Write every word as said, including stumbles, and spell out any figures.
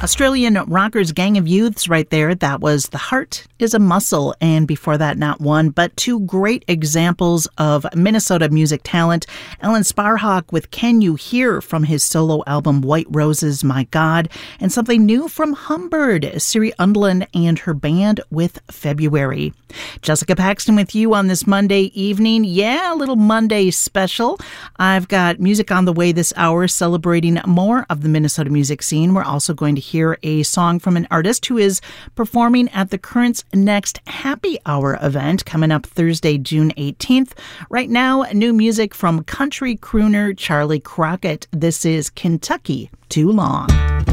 Australian rockers Gang of Youths right there. That was The Heart is a Muscle. And before that, not one, but two great examples of Minnesota music talent. Alan Sparhawk with Can You Hear from his solo album White Roses, My God. And something new from Humbird, Siri Undlin and her band with February. Jessica Paxton with you on this Monday evening. Yeah, a little Monday special. I've got music on the way this hour celebrating more of the Minnesota music scene. We're also going to hear a song from an artist who is performing at the Current's next Happy Hour event coming up Thursday, June eighteenth. Right now, new music from country crooner Charlie Crockett. This is Kentucky Too Long.